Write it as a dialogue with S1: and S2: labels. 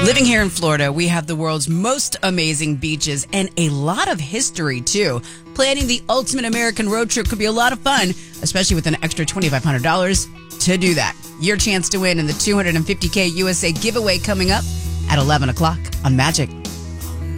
S1: Living here in Florida, we have the world's most amazing beaches and a lot of history, too. Planning the ultimate American road trip could be a lot of fun, especially with an extra $2,500 to do that. Your chance to win in the $250K USA giveaway coming up at 11 o'clock on Magic.